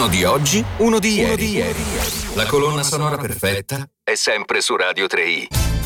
Uno di oggi, uno di ieri. La colonna sonora perfetta è sempre su Radio 3i.